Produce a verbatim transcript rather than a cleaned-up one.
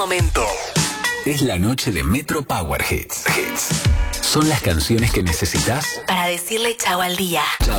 momento. Es la noche de Metro Power Hits. Hits. Son las canciones que necesitas para decirle chau al día. Chau